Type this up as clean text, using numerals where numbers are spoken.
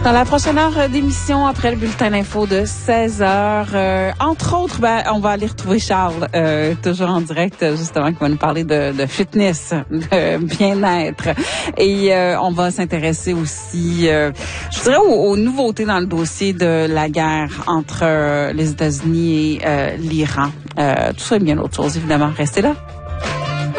Dans la prochaine heure d'émission, après le bulletin d'info de 16h, entre autres, on va aller retrouver Charles, toujours en direct, justement, qui va nous parler de fitness, de bien-être. Et on va s'intéresser aussi, je dirais, aux nouveautés dans le dossier de la guerre entre les États-Unis et l'Iran. Tout ça et bien d'autres choses, évidemment. Restez là.